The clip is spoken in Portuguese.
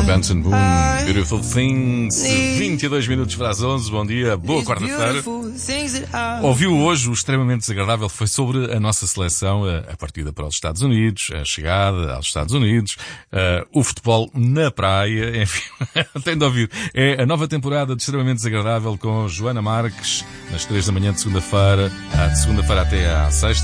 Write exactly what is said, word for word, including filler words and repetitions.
Benson Boone, Beautiful Things, vinte e dois minutos para as onze, bom dia, boa quarta-feira. Ouviu hoje o extremamente desagradável, foi sobre a nossa seleção, a, a partida para os Estados Unidos, a chegada aos Estados Unidos, uh, o futebol na praia, enfim, tem de ouvir. É a nova temporada de Extremamente Desagradável com Joana Marques, nas três da manhã de segunda-feira, de segunda-feira até à sexta.